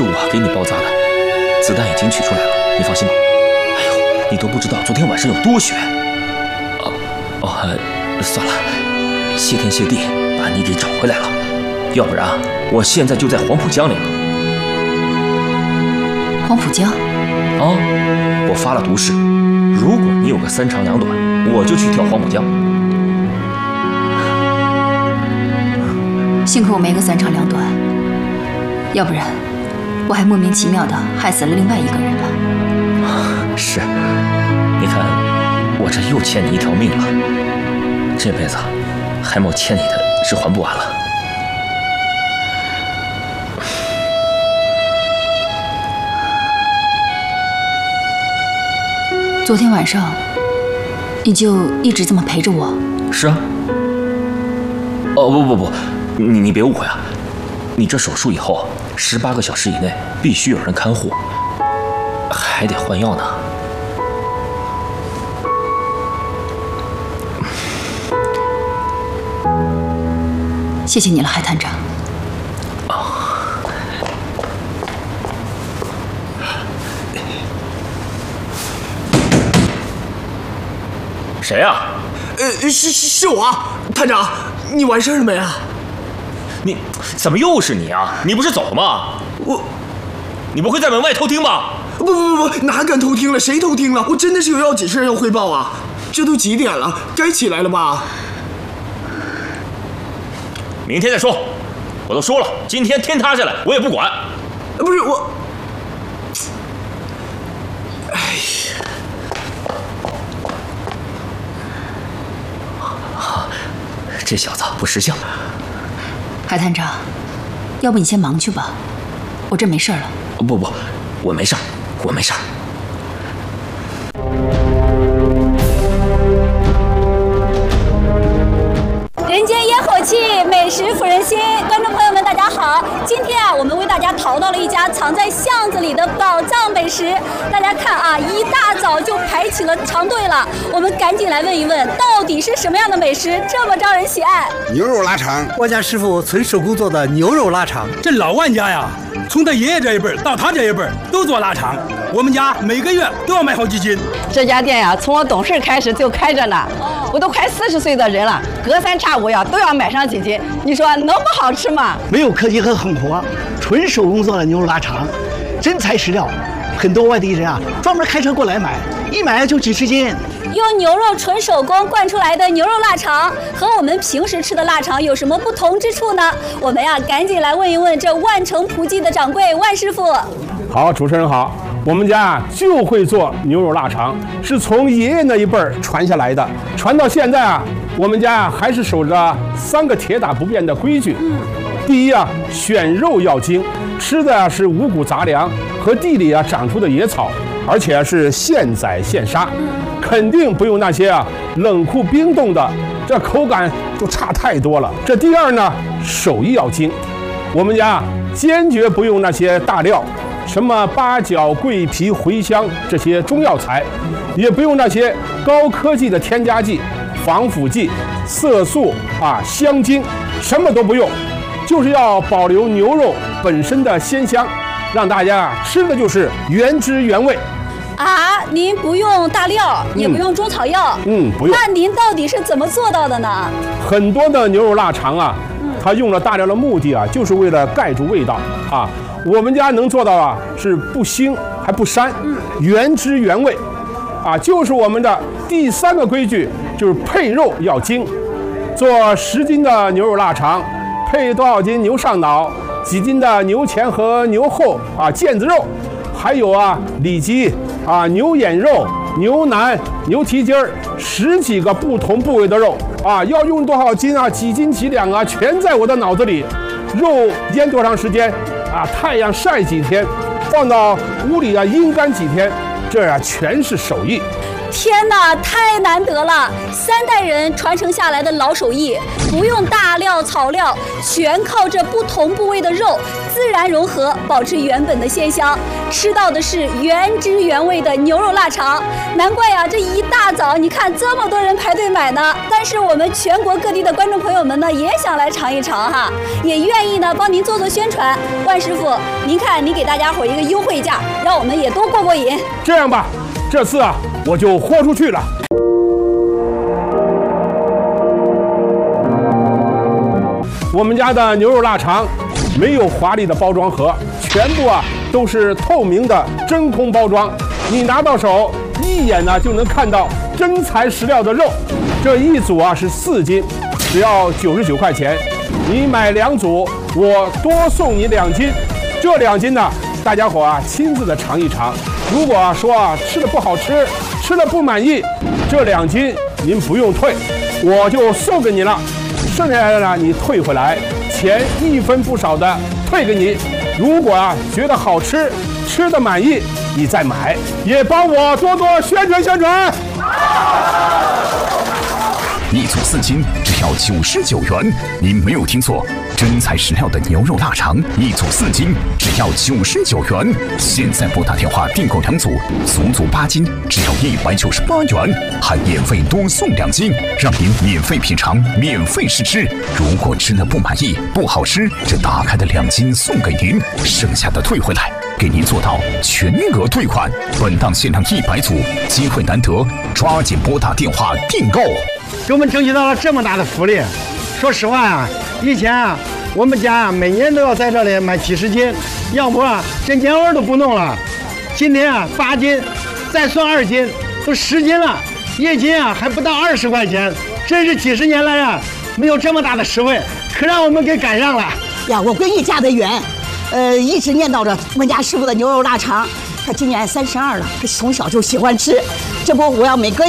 是我给你包扎的，子弹已经取出来了，你放心吧。哎呦，你都不知道昨天晚上有多血。算了，谢天谢地把你给找回来了，要不然我现在就在黄浦江里了。 黄浦江？ 我发了毒誓，如果你有个3长2短，我就去跳黄浦江。 幸亏我没个3长2短，要不然我还莫名其妙的害死了另外一个人了。 是，你看我这又欠你一条命了，这辈子还没欠你的是还不完了。 昨天晚上你就一直这么陪着我？ 是啊。不，你别误会啊，你这手术以后18个小时以内必须有人看护，还得换药呢。 谢谢你了，海探长。 谁呀？ 是我啊，探长，你完事了没啊？ 你怎么又是你啊？你不是走了吗？你不会在门外偷听吧？ 不，哪敢偷听了？谁偷听了？我真的是有要紧事要汇报啊！这都几点了，该起来了吧？ 明天再说。我都说了，今天天塌下来我也不管。 不是我，哎呀， 这小子不识相。 海探长，要不你先忙去吧，我这没事了。 不，我没事，我没事。 人间烟火气，美食抚人心。观众朋友们，大家好！今天我们为大家淘到了一家藏在巷子里的宝藏美食。大家看一大早就排起了长队了。我们赶紧来问一问，到底是什么样的美食这么招人喜爱？ 牛肉腊肠， 我家师傅纯手工做的牛肉腊肠。 这老万家呀，从他爷爷这一辈到他这一辈都做腊肠，我们家每个月都要买好几斤。 这家店呀，从我懂事开始就开着呢，我都快40岁的人了，隔3差5呀都要买上几斤。你说能不好吃吗？ 没有科技和狠活，纯手工做的牛肉腊肠，真材实料。很多外地人专门开车过来买，一买就几十斤。 用牛肉纯手工灌出来的牛肉腊肠，和我们平时吃的腊肠有什么不同之处呢？我们赶紧来问一问这万城葡记的掌柜万师傅。 好，主持人好，我们家就会做牛肉腊肠，是从爷爷那一辈传下来的，传到现在我们家还是守着3个铁打不变的规矩。第一选肉要精，吃的是五谷杂粮和地里长出的野草，而且是现宰现杀，肯定不用那些冷库冰冻的，这口感就差太多了。这第二呢，手艺要精，我们家坚决不用那些大料，什么八角、桂皮、茴香这些中药材，也不用那些高科技的添加剂、防腐剂、色素香精，什么都不用，就是要保留牛肉本身的鲜香，让大家吃的就是原汁原味。 您不用大料，也不用中草药， 不用。 那您到底是怎么做到的呢？ 很多的牛肉腊肠它用了大料的目的就是为了盖住味道我们家能做到是不腥还不膻，原汁原味就是我们的第3个规矩，就是配肉要精。做10斤的牛肉腊肠，配多少斤牛上脑，几斤的牛前和牛后腱子肉，还有里脊牛眼肉、牛腩、牛蹄筋10几个不同部位的肉要用多少斤几斤几两全在我的脑子里。肉腌多长时间太阳晒几天，放到屋里阴干几天，这全是手艺。 天哪，太难得了！3代人传承下来的老手艺，不用大料草料，全靠这不同部位的肉自然融合，保持原本的鲜香。吃到的是原汁原味的牛肉腊肠，难怪呀，这一大早你看这么多人排队买呢。但是我们全国各地的观众朋友们呢，也想来尝一尝哈，也愿意呢帮您做宣传。万师傅，您看您给大家伙一个优惠价，让我们也都过瘾。 这样吧，这次啊我就豁出去了。我们家的牛肉腊肠没有华丽的包装盒，全部啊都是透明的真空包装，你拿到手一眼呢就能看到真材实料的肉。这一组啊是4斤，只要99块钱。你买2组，我多送你2斤。这2斤呢，大家伙啊亲自的尝一尝。如果说吃的不好吃，吃的不满意，这2斤您不用退，我就送给你了。剩下来的呢，你退回来，钱1分不少的退给你。如果啊觉得好吃，吃的满意，你再买，也帮我多多宣传宣传。 1组4斤，只要99元。您没有听错，真材实料的牛肉腊肠，1组4斤，只要99元。现在拨打电话订购2组，足足8斤，只要198元，还免费多送2斤，让您免费品尝，免费试吃。如果吃了不满意、不好吃，这打开的2斤送给您，剩下的退回来。给您做到全额退款。本档限量100组，机会难得，抓紧拨打电话订购。 给我们争取到了这么大的福利。说实话啊，以前啊，我们家啊每年都要在这里买几十斤，要不啊这年味都不弄了。今天啊8斤，再算2斤，都10斤了，1斤啊还不到20块钱，真是几十年来啊没有这么大的实惠，可让我们给赶上了呀！我闺女嫁得远，一直念叨着我们家师傅的牛肉腊肠。她今年32了，她从小就喜欢吃，这不我要每隔